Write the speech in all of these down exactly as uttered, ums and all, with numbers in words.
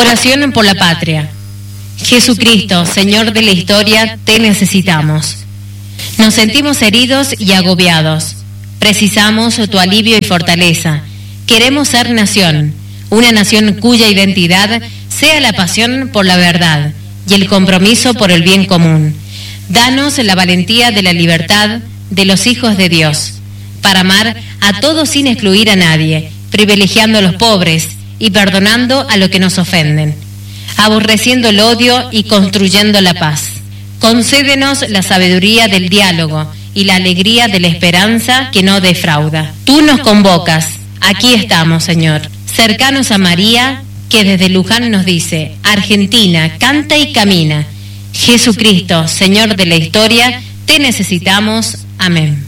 Oración por la patria. Jesucristo, Señor de la historia, te necesitamos. Nos sentimos heridos y agobiados. Precisamos tu alivio y fortaleza. Queremos ser nación, una nación cuya identidad sea la pasión por la verdad y el compromiso por el bien común. Danos la valentía de la libertad de los hijos de Dios, para amar a todos sin excluir a nadie, privilegiando a los pobres y perdonando a los que nos ofenden, aborreciendo el odio y construyendo la paz. Concédenos la sabiduría del diálogo y la alegría de la esperanza que no defrauda. Tú nos convocas, aquí estamos, Señor, cercanos a María, que desde Luján nos dice: Argentina, canta y camina. Jesucristo, Señor de la historia, te necesitamos. Amén.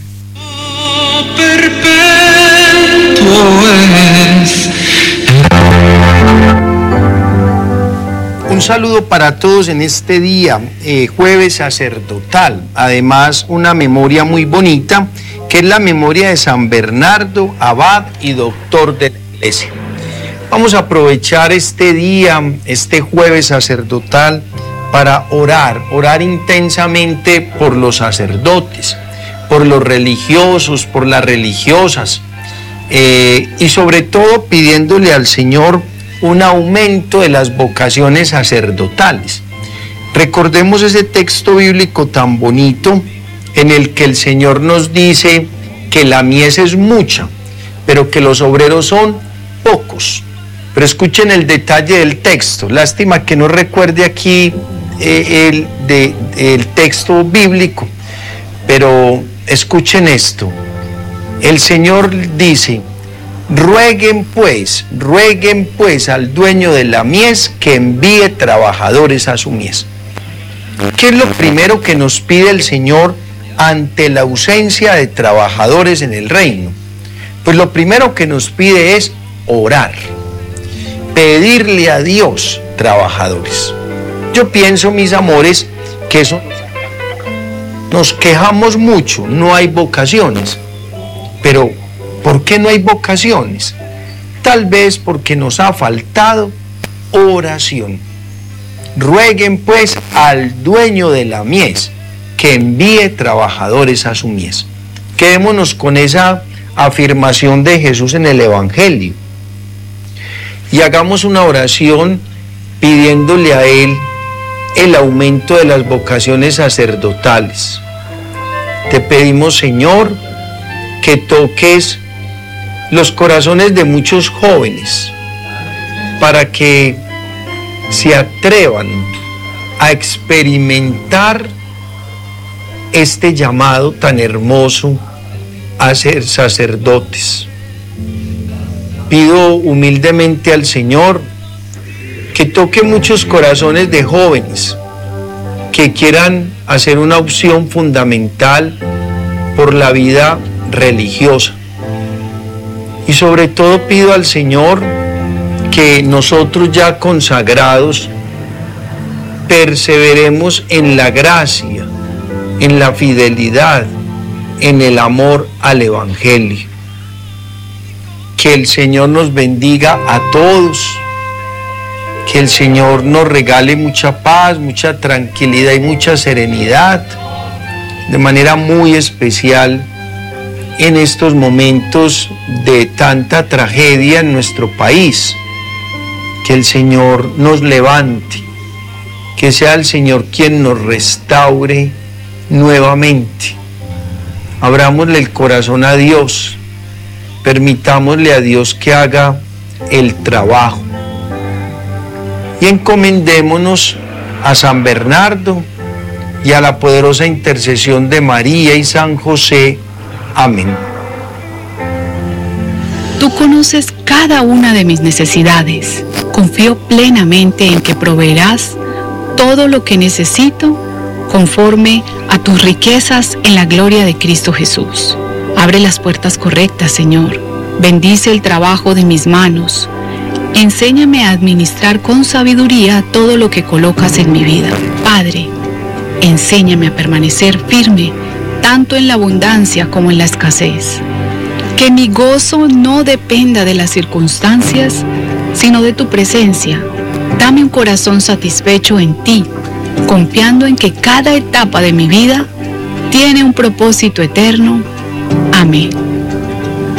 Un saludo para todos en este día, eh, jueves sacerdotal. Además, una memoria muy bonita, que es la memoria de San Bernardo, abad y doctor de la Iglesia. Vamos a aprovechar este día, este jueves sacerdotal, para orar, orar intensamente por los sacerdotes, por los religiosos, por las religiosas, eh, y sobre todo pidiéndole al Señor un aumento de las vocaciones sacerdotales. Recordemos ese texto bíblico tan bonito en el que el Señor nos dice que la mies es mucha, pero que los obreros son pocos. Pero escuchen el detalle del texto. Lástima que no recuerde aquí eh, el, de, el texto bíblico, pero escuchen esto. El Señor dice: rueguen pues, rueguen pues al dueño de la mies que envíe trabajadores a su mies. ¿Qué es lo primero que nos pide el Señor ante la ausencia de trabajadores en el reino? Pues lo primero que nos pide es orar, pedirle a Dios trabajadores. Yo pienso, mis amores, que eso nos quejamos mucho, no hay vocaciones, pero ¿por qué no hay vocaciones? Tal vez porque nos ha faltado oración. Rueguen pues al dueño de la mies que envíe trabajadores a su mies. Quedémonos con esa afirmación de Jesús en el Evangelio y hagamos una oración pidiéndole a Él el aumento de las vocaciones sacerdotales. Te pedimos, Señor, que toques los corazones de muchos jóvenes para que se atrevan a experimentar este llamado tan hermoso a ser sacerdotes. Pido humildemente al Señor que toque muchos corazones de jóvenes que quieran hacer una opción fundamental por la vida religiosa. Y sobre todo pido al Señor que nosotros ya consagrados perseveremos en la gracia, en la fidelidad, en el amor al Evangelio. Que el Señor nos bendiga a todos, que el Señor nos regale mucha paz, mucha tranquilidad y mucha serenidad, de manera muy especial en estos momentos de tanta tragedia en nuestro país. Que el Señor nos levante, que sea el Señor quien nos restaure nuevamente. Abrámosle el corazón a Dios, permitámosle a Dios que haga el trabajo y encomendémonos a San Bernardo y a la poderosa intercesión de María y San José. Amén. Tú conoces cada una de mis necesidades. Confío plenamente en que proveerás todo lo que necesito conforme a tus riquezas en la gloria de Cristo Jesús. Abre las puertas correctas, Señor. Bendice el trabajo de mis manos. Enséñame a administrar con sabiduría todo lo que colocas en mi vida. Padre, enséñame a permanecer firme, tanto en la abundancia como en la escasez. Que mi gozo no dependa de las circunstancias, sino de tu presencia. Dame un corazón satisfecho en ti, confiando en que cada etapa de mi vida tiene un propósito eterno. Amén.